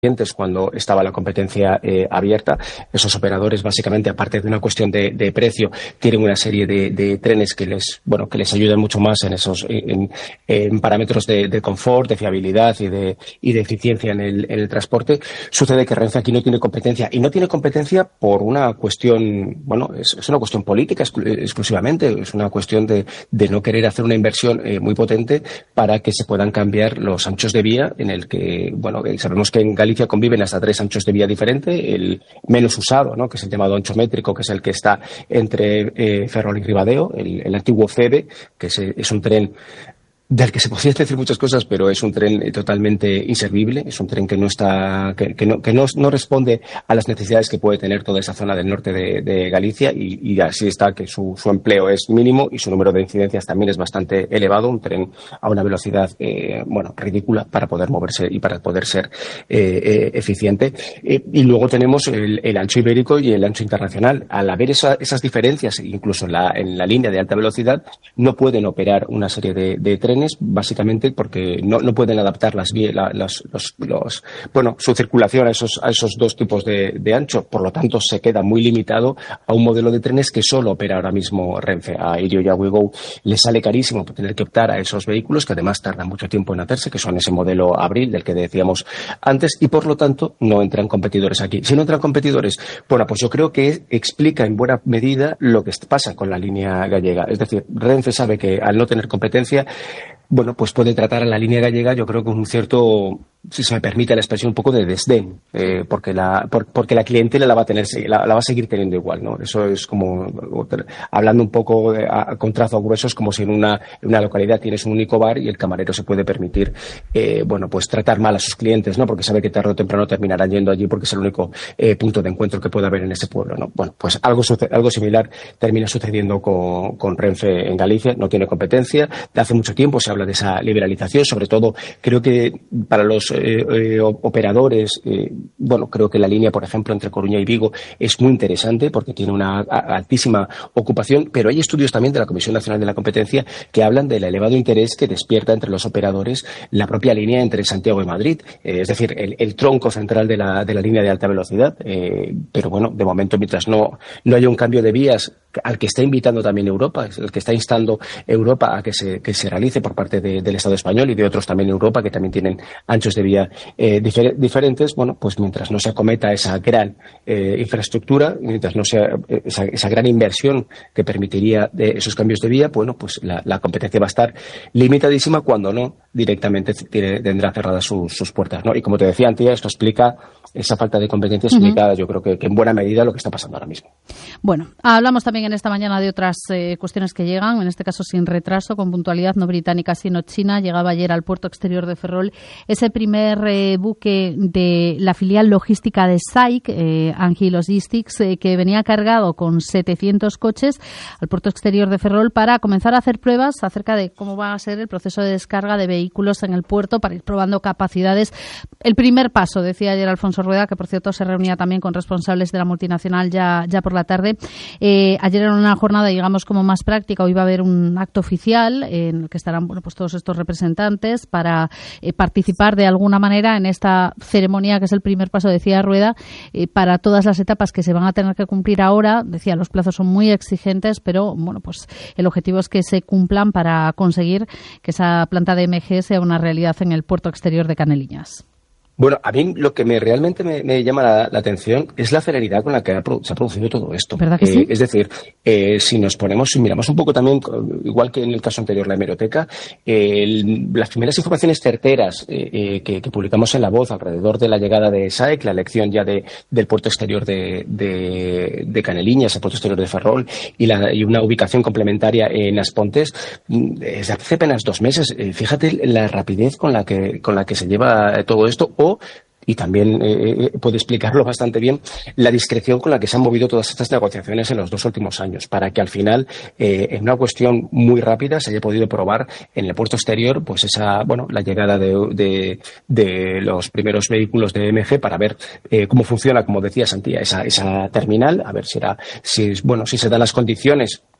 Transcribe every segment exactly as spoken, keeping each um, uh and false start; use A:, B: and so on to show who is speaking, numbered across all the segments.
A: cuando estaba la competencia eh, abierta. Esos operadores, básicamente, aparte de una cuestión de, de precio, tienen una serie de, de trenes que les, bueno, que les ayudan mucho más en esos, en, en parámetros de, de confort, de fiabilidad y de, y de eficiencia en el, en el transporte. Sucede que Renfe aquí no tiene competencia, y no tiene competencia por una cuestión, bueno, es, es una cuestión política exclu exclusivamente, es una cuestión de, de no querer hacer una inversión eh, muy potente para que se puedan cambiar los anchos de vía, en el que, bueno, sabemos que en Galicia conviven hasta tres anchos de vía diferentes, el menos usado, ¿no?, que es el llamado ancho métrico, que es el que está entre eh, Ferrol y Ribadeo, el, el antiguo FEVE, que es, es un tren del que se podría decir muchas cosas, pero es un tren totalmente inservible, es un tren que no está, que, que, no, que no, no responde a las necesidades que puede tener toda esa zona del norte de, de Galicia, y, y así está que su, su empleo es mínimo y su número de incidencias también es bastante elevado, un tren a una velocidad, eh, bueno, ridícula para poder moverse y para poder ser eh, eh, eficiente. Eh, y luego tenemos el, el ancho ibérico y el ancho internacional. Al haber esa, esas diferencias, incluso en la, en la línea de alta velocidad, no pueden operar una serie de, de trenes, básicamente porque no, no pueden adaptar las, la, las, los, los, bueno, su circulación a esos, a esos dos tipos de, de ancho. Por lo tanto, se queda muy limitado a un modelo de trenes que solo opera ahora mismo Renfe. A Irio y a Ouigo les sale carísimo tener que optar a esos vehículos, que además tardan mucho tiempo en hacerse, que son ese modelo Abril del que decíamos antes, y por lo tanto no entran competidores aquí. Si no entran competidores, bueno, pues yo creo que explica en buena medida lo que pasa con la línea gallega. Es decir, Renfe sabe que al no tener competencia, bueno, pues puede tratar a la línea gallega, yo creo, con un cierto, si se me permite la expresión, un poco de desdén, eh, porque la por, porque la clientela la va a tener, la, la va a seguir teniendo igual, ¿no? Eso es como, hablando un poco de, a, con trazos gruesos, como si en una, en una localidad tienes un único bar y el camarero se puede permitir, eh, bueno, pues tratar mal a sus clientes, ¿no? Porque sabe que tarde o temprano terminarán yendo allí porque es el único eh, punto de encuentro que puede haber en ese pueblo, ¿no? Bueno, pues algo, algo similar termina sucediendo con, con Renfe en Galicia. No tiene competencia. De hace mucho tiempo se habla de esa liberalización, sobre todo creo que para los eh, eh, operadores, eh, bueno, creo que la línea, por ejemplo, entre Coruña y Vigo es muy interesante porque tiene una altísima ocupación, pero hay estudios también de la Comisión Nacional de la Competencia que hablan del elevado interés que despierta entre los operadores la propia línea entre Santiago y Madrid, eh, es decir, el, el tronco central de la, de la línea de alta velocidad, eh, pero bueno, de momento, mientras no, no haya un cambio de vías al que está invitando también Europa, el que está instando Europa a que se, que se realice por parte de, del Estado español y de otros también en Europa que también tienen anchos de vía eh, difer diferentes, bueno, pues mientras no se acometa esa gran eh, infraestructura, mientras no sea esa, esa gran inversión que permitiría de esos cambios de vía, bueno, pues la, la competencia va a estar limitadísima, cuando no directamente tiene, tendrá cerradas sus, sus puertas, ¿no? Y como te decía, Antía, esto explica esa falta de competencia explicada, uh-huh. yo creo que, que en buena medida lo que está pasando ahora mismo.
B: Bueno, hablamos también en esta mañana de otras eh, cuestiones que llegan, en este caso sin retraso, con puntualidad, no británica sino china. Llegaba ayer al puerto exterior de Ferrol ese primer eh, buque de la filial logística de S A I C, eh, Angie Logistics, eh, que venía cargado con setecientos coches al puerto exterior de Ferrol para comenzar a hacer pruebas acerca de cómo va a ser el proceso de descarga de vehículos en el puerto, para ir probando capacidades. El primer paso, decía ayer Alfonso Rueda, que por cierto se reunía también con responsables de la multinacional ya, ya por la tarde. Eh, ayer era una jornada, digamos, como más práctica. Hoy va a haber un acto oficial en el que estarán, bueno, pues todos estos representantes para eh, participar de alguna manera en esta ceremonia, que es el primer paso, decía Rueda, eh, para todas las etapas que se van a tener que cumplir ahora. Decía, los plazos son muy exigentes, pero bueno, pues el objetivo es que se cumplan para conseguir que esa planta de M G sea una realidad en el puerto exterior de Caneliñas.
A: Bueno, a mí lo que me realmente me, me llama la, la atención es la celeridad con la que ha, se ha producido todo esto.
B: ¿Verdad que
A: eh,
B: sí?
A: Es decir, eh, si nos ponemos, si miramos un poco también, igual que en el caso anterior, la hemeroteca, eh, el, las primeras informaciones certeras eh, eh, que, que publicamos en La Voz alrededor de la llegada de S A E C, la elección ya de, del puerto exterior de, de, de Caneliñas, el puerto exterior de Ferrol, y, la, y una ubicación complementaria en Aspontes, desde hace apenas dos meses. Eh, fíjate la rapidez con la que, con la que se lleva todo esto, o y también eh, puede explicarlo bastante bien la discreción con la que se han movido todas estas negociaciones en los dos últimos años, para que al final, eh, en una cuestión muy rápida, se haya podido probar en el puerto exterior, pues esa, bueno, la llegada de, de, de los primeros vehículos de M G para ver eh, cómo funciona, como decía Santía, esa, esa terminal, a ver si era, si, bueno, si se dan las condiciones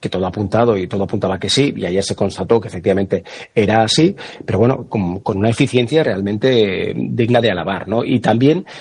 A: que todo ha apuntado y todo apuntaba que sí, y ayer se constató que efectivamente era así, pero bueno, con, con una eficiencia realmente digna de alabar, ¿no? Y también